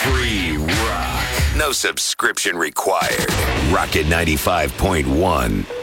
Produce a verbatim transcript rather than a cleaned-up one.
Free rock. No subscription required. Rocket ninety-five point one.